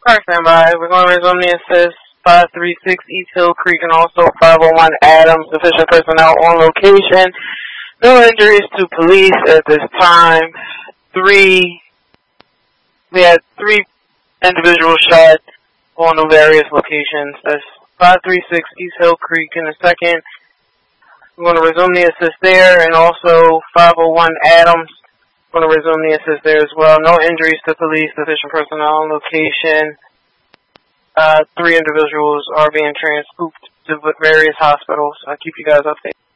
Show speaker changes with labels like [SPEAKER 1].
[SPEAKER 1] Alright, standby. We're going to resume the assist 536 East Hill Creek and also 501 Adams. Sufficient personnel on location. No injuries to police at this time. We had three individuals shot on the various locations. That's 536 East Hill Creek. In a second, we're going to resume the assist there, and also 501 Adams. We're going to resume the assist there as well. No injuries to police, sufficient personnel on location. Three individuals are being transported to various hospitals. I'll keep you guys updated.